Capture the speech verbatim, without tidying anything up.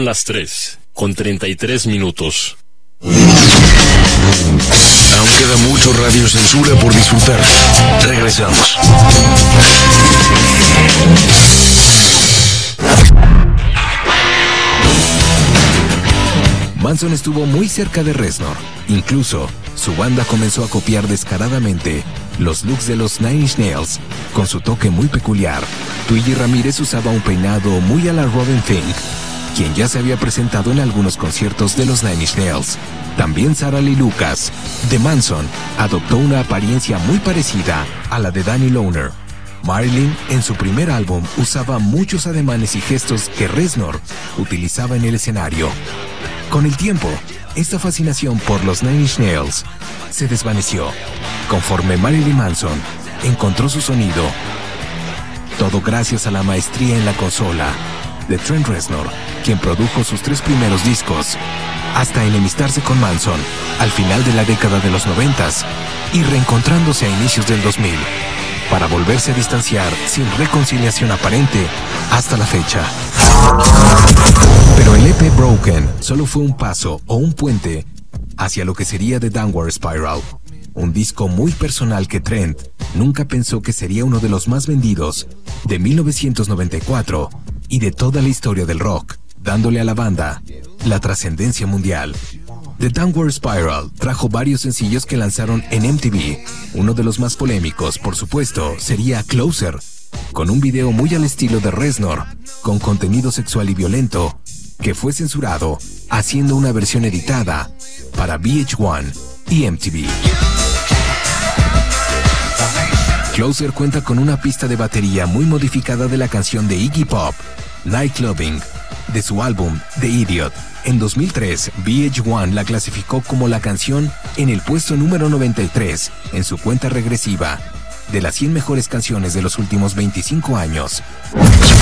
Son las tres, con treinta y tres minutos. Aún queda mucho Radio Censura por disfrutar. Regresamos. Manson estuvo muy cerca de Reznor. Incluso, su banda comenzó a copiar descaradamente los looks de los Nine Inch Nails, con su toque muy peculiar. Twiggy Ramírez usaba un peinado muy a la Robin Thicke, quien ya se había presentado en algunos conciertos de los Nine Inch Nails. También Sarah Lee Lucas, de Manson, adoptó una apariencia muy parecida a la de Danny Lohner. Marilyn, en su primer álbum, usaba muchos ademanes y gestos que Reznor utilizaba en el escenario. Con el tiempo, esta fascinación por los Nine Inch Nails se desvaneció, conforme Marilyn Manson encontró su sonido. Todo gracias a la maestría en la consola de Trent Reznor, quien produjo sus tres primeros discos, hasta enemistarse con Manson al final de la década de los noventas y reencontrándose a inicios del dos mil, para volverse a distanciar sin reconciliación aparente hasta la fecha. Pero el E P Broken solo fue un paso o un puente hacia lo que sería The Downward Spiral, un disco muy personal que Trent nunca pensó que sería uno de los más vendidos de mil novecientos noventa y cuatro y de toda la historia del rock, dándole a la banda la trascendencia mundial. The Downward Spiral trajo varios sencillos que lanzaron en M T V. Uno de los más polémicos, por supuesto, sería Closer, con un video muy al estilo de Reznor, con contenido sexual y violento, que fue censurado, haciendo una versión editada para V H uno y M T V. Closer cuenta con una pista de batería muy modificada de la canción de Iggy Pop, Nightclubbing, de su álbum The Idiot. En dos mil tres, V H uno la clasificó como la canción en el puesto número noventa y tres en su cuenta regresiva de las cien mejores canciones de los últimos veinticinco años.